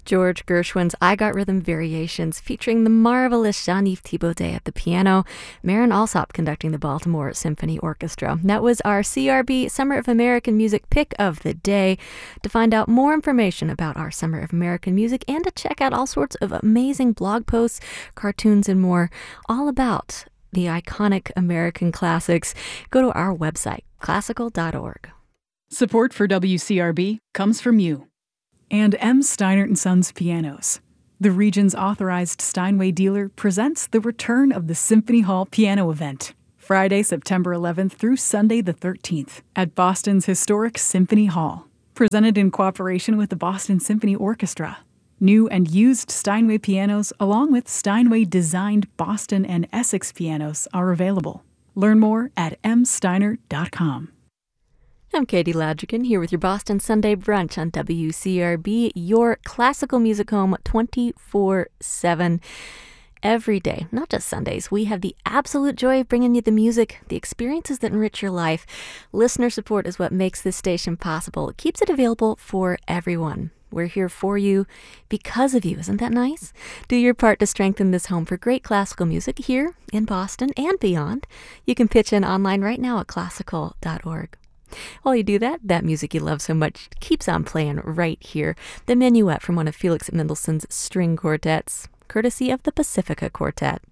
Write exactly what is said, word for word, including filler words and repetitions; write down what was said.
George Gershwin's I Got Rhythm Variations, featuring the marvelous Jean-Yves Thibaudet at the piano, Marin Alsop conducting the Baltimore Symphony Orchestra. That was our C R B Summer of American Music pick of the day. To find out more information about our Summer of American Music and to check out all sorts of amazing blog posts, cartoons, and more, all about the iconic American classics, go to our website, classical dot org. Support for W C R B comes from you and M. Steinert and Sons Pianos. The region's authorized Steinway dealer presents the return of the Symphony Hall Piano Event, Friday, September eleventh through Sunday the thirteenth at Boston's historic Symphony Hall. Presented in cooperation with the Boston Symphony Orchestra. New and used Steinway pianos, along with Steinway-designed Boston and Essex pianos, are available. Learn more at m steiner dot com. I'm Katie Ladrigan here with your Boston Sunday Brunch on W C R B, your classical music home twenty-four seven. Every day, not just Sundays, we have the absolute joy of bringing you the music, the experiences that enrich your life. Listener support is what makes this station possible. It keeps it available for everyone. We're here for you because of you. Isn't that nice? Do your part to strengthen this home for great classical music here in Boston and beyond. You can pitch in online right now at classical dot org. While you do that, that music you love so much keeps on playing right here. The Minuet from one of Felix Mendelssohn's string quartets, courtesy of the Pacifica Quartet.